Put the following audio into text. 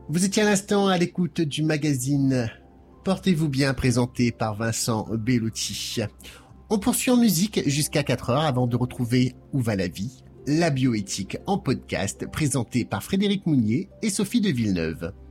Vous étiez à l'instant à l'écoute du magazine Portez-vous bien présenté par Vincent Bellotti. On poursuit en musique jusqu'à 4 heures avant de retrouver Où va la vie, la bioéthique en podcast présenté par Frédéric Mounier et Sophie de Villeneuve.